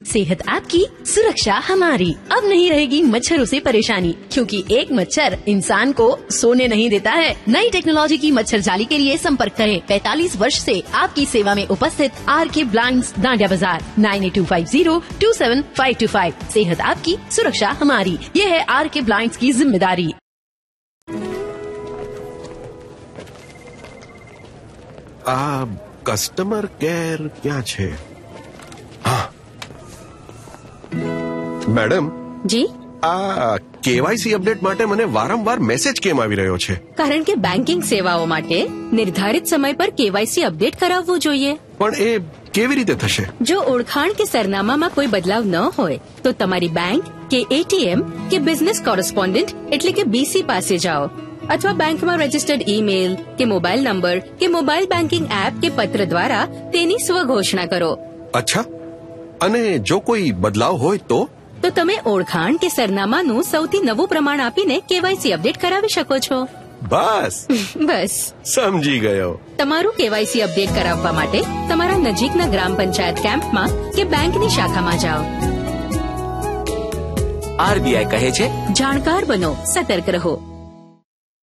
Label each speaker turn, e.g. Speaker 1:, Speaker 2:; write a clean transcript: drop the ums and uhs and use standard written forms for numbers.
Speaker 1: सेहत आपकी, सुरक्षा हमारी। अब नहीं रहेगी मच्छरों से परेशानी, क्योंकि एक मच्छर इंसान को सोने नहीं देता है। नई टेक्नोलॉजी की मच्छर जाली के लिए संपर्क करें 45 वर्ष से आपकी सेवा में उपस्थित RK ब्लाइंड्स, डांडिया बाजार 9825027525। सेहत आपकी, सुरक्षा हमारी, ये है RK ब्लाइंड्स की जिम्मेदारी।
Speaker 2: કસ્ટમર કેર ક્યાં છે? હા મેડમ
Speaker 3: જી,
Speaker 2: આ KYC અપડેટ માટે મને વારંવાર મેસેજ કેમ આવી રહ્યો છે?
Speaker 3: કારણ કે બેન્કિંગ સેવાઓ માટે નિર્ધારિત સમય પર KYC અપડેટ કરાવવું જોઈએ।
Speaker 2: પણ એ કેવી રીતે થશે?
Speaker 3: જો ઓળખાણ કે સરનામામાં કોઈ બદલાવ ન હોય તો તમારી બેંક કે ATM કે બિઝનેસ કોરસ્પોન્ડન્ટ એટલે કે BC પાસે જાઓ, અથવા બેંકમાં રજીસ્ટર્ડ ઈમેલ કે મોબાઈલ નંબર કે મોબાઈલ બેન્કિંગ એપ કે પત્ર દ્વારા તેની સ્વઘોષણા કરો।
Speaker 2: અચ્છા, અને જો કોઈ બદલાવ હોય તો
Speaker 3: તમે ઓળખાણ કે સરનામાનું સૌથી નવું પ્રમાણ આપીને KYC અપડેટ કરાવી શકો છો।
Speaker 2: બસ સમજી ગયો।
Speaker 3: તમારું KYC અપડેટ કરાવવા માટે તમારા નજીકના ગ્રામ પંચાયત કેમ્પમાં કે બેંકની શાખામાં જાઓ।
Speaker 4: RBI કહે છે,
Speaker 3: જાણકાર બનો, સતર્ક રહો।